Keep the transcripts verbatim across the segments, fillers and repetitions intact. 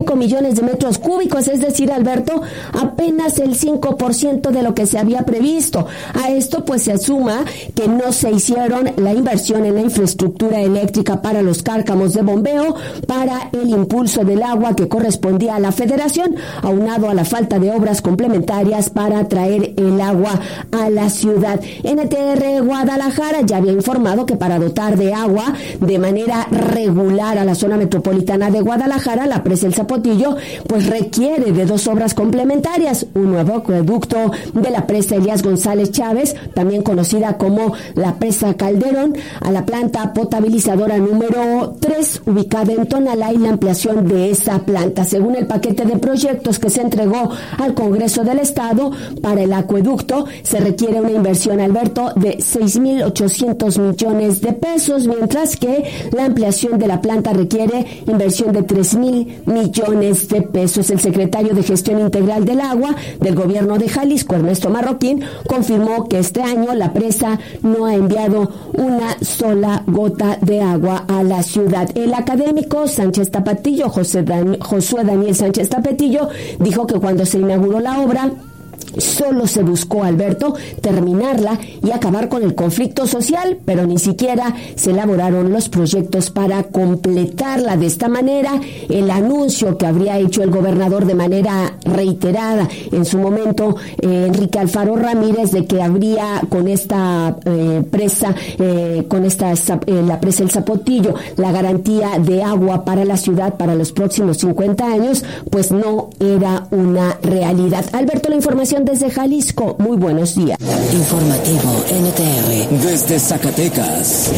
cinco millones de metros cúbicos, es decir, Alberto, apenas el cinco por ciento de lo que se había previsto. A esto pues se suma que no se hicieron la inversión en la infraestructura eléctrica para los cárcamos de bombeo, para el impulso del agua que correspondía a la Federación, aunado a la falta de obras complementarias para traer el agua a la ciudad. N T R Guadalajara ya había informado que para dotar de agua de manera regular a la zona metropolitana de Guadalajara, la presa El Zapotillo, pues requiere de dos obras complementarias: un nuevo acueducto de la presa Elías González Chávez, también conocida como la presa Calderón, a la planta potabilizadora número tres, ubicada en Tonalá, y la ampliación de esa planta. Según el paquete de proyectos que se entregó al Congreso del Estado, para el acueducto se requiere una inversión, Alberto, de seis mil ochocientos millones de pesos, mientras que la ampliación de la planta requiere inversión de tres mil millones de pesos. El secretario de Gestión Integral del Agua del Gobierno de Jalisco, Ernesto Marroquín, confirmó que este año la presa no ha enviado una sola gota de agua a la ciudad. El académico Sánchez Tapatillo, José Dan- Josué Daniel Sánchez Tapatillo, dijo que cuando se inauguró la obra, solo se buscó, Alberto, terminarla y acabar con el conflicto social, pero ni siquiera se elaboraron los proyectos para completarla. De esta manera, el anuncio que habría hecho el gobernador de manera reiterada en su momento, eh, Enrique Alfaro Ramírez, de que habría con esta eh, presa, eh, con esta eh, la presa El Zapotillo, la garantía de agua para la ciudad para los próximos cincuenta años, pues no era una realidad. Alberto, la información desde Jalisco. Muy buenos días. Informativo N T R desde Zacatecas.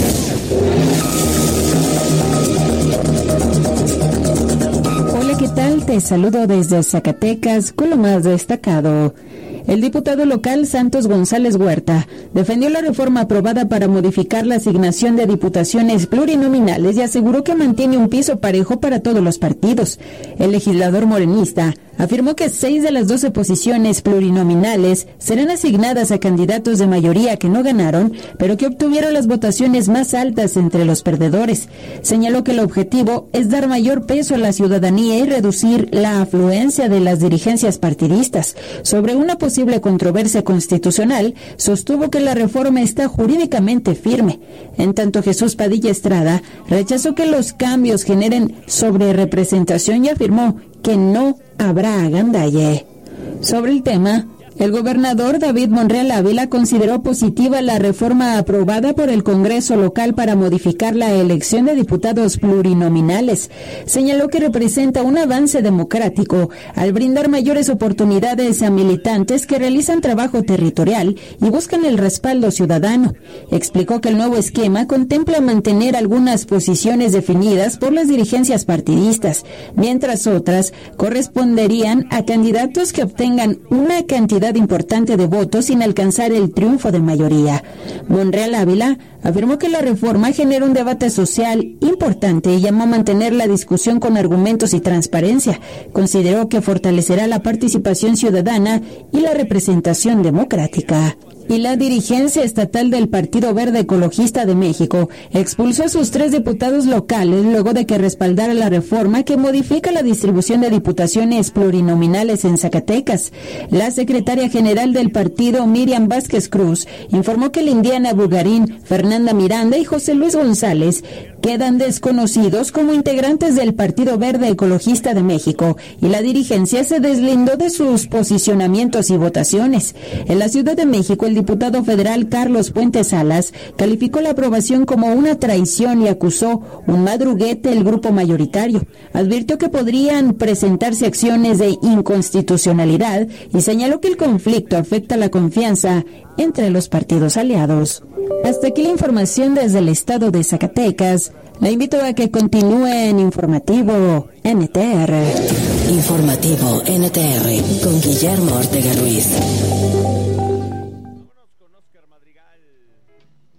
Hola, ¿qué tal? Te saludo desde Zacatecas con lo más destacado. El diputado local Santos González Huerta defendió la reforma aprobada para modificar la asignación de diputaciones plurinominales y aseguró que mantiene un piso parejo para todos los partidos. El legislador morenista afirmó que seis de las doce posiciones plurinominales serán asignadas a candidatos de mayoría que no ganaron, pero que obtuvieron las votaciones más altas entre los perdedores. Señaló que el objetivo es dar mayor peso a la ciudadanía y reducir la afluencia de las dirigencias partidistas. Sobre una posible controversia constitucional, sostuvo que la reforma está jurídicamente firme. En tanto, Jesús Padilla Estrada rechazó que los cambios generen sobrerepresentación y afirmó que no habrá agandalle. Sobre el tema, el gobernador David Monreal Ávila consideró positiva la reforma aprobada por el Congreso local para modificar la elección de diputados plurinominales. Señaló que representa un avance democrático al brindar mayores oportunidades a militantes que realizan trabajo territorial y buscan el respaldo ciudadano. Explicó que el nuevo esquema contempla mantener algunas posiciones definidas por las dirigencias partidistas, mientras otras corresponderían a candidatos que obtengan una cantidad importante de votos sin alcanzar el triunfo de mayoría. Monreal Ávila afirmó que la reforma genera un debate social importante y llamó a mantener la discusión con argumentos y transparencia. Consideró que fortalecerá la participación ciudadana y la representación democrática. Y la dirigencia estatal del Partido Verde Ecologista de México expulsó a sus tres diputados locales luego de que respaldara la reforma que modifica la distribución de diputaciones plurinominales en Zacatecas. La secretaria general del partido, Miriam Vázquez Cruz, informó que Lindiana Bulgarín, Fernanda Miranda y José Luis González quedan desconocidos como integrantes del Partido Verde Ecologista de México y la dirigencia se deslindó de sus posicionamientos y votaciones. En la Ciudad de México, el diputado federal Carlos Puente Salas calificó la aprobación como una traición y acusó un madruguete el grupo mayoritario. Advirtió que podrían presentarse acciones de inconstitucionalidad y señaló que el conflicto afecta la confianza entre los partidos aliados. Hasta aquí la información desde el estado de Zacatecas. La invito a que continúe en Informativo N T R. Informativo N T R con Guillermo Ortega Ruiz.